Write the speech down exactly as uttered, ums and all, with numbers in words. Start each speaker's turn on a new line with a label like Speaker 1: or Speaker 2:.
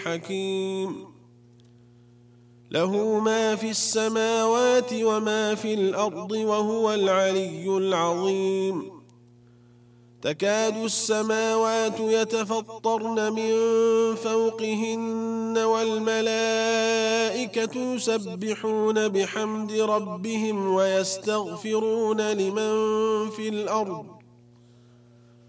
Speaker 1: حكيم له ما في السماوات وما في الأرض وهو العلي العظيم تكاد السماوات يتفطرن من فوقهن والملائكة يسبحون بحمد ربهم ويستغفرون لمن في الأرض